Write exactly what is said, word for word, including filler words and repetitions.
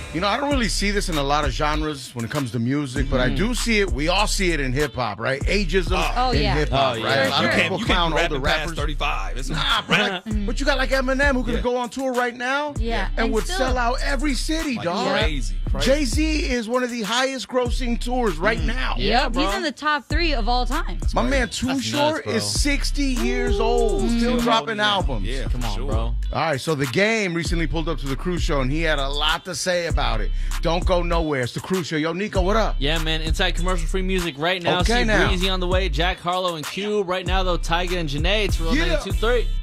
You know, I don't really see this in a lot of genres when it comes to music, but mm. I do see it. We all see it in hip hop, right? Ageism oh, in yeah. hip hop, oh, yeah. right? Sure, A lot sure. of people you clown can't older rappers. thirty-five. It's nah, but, like, but you got like Eminem who could yeah. go on tour right now, yeah, and, and would still, sell out every city, like dog. Crazy. crazy. Jay-Z is one of the highest grossing tours right mm. now. Yeah, yep, he's in the top three of all time. My man Too Short is sixty years old, Ooh. still dropping albums. Yeah, come on, sure. bro. All right, so The Game recently pulled up to the Cruise Show, and he had a lot to say about it. Don't go nowhere. It's the Cruise Show. Yo, Nico, what up? Yeah, man. Inside commercial-free music right now. Okay, See now. Breezy on the way. Jack Harlow and Cube. Right now, though, Tyga and Janae. It's Real Yeah. ninety-two point three.